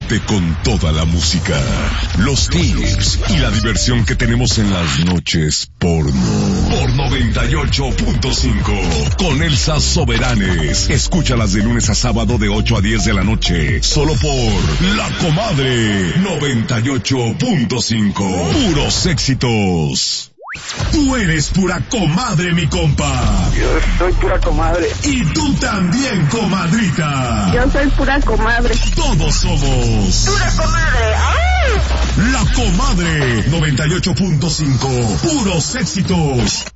Quédate con toda la música, los tips y la diversión que tenemos en las noches porno. Por 98.5 con Elsa Soberanes. Escúchalas de lunes a sábado de 8 a 10 de la noche. Solo por La Comadre 98.5. Puros éxitos. Tú eres pura comadre, mi compa. Yo soy pura comadre. Y tú también, comadrita. Yo soy pura comadre. Todos somos ¡Pura comadre! ¡Ay! La Comadre 98.5. Puros éxitos.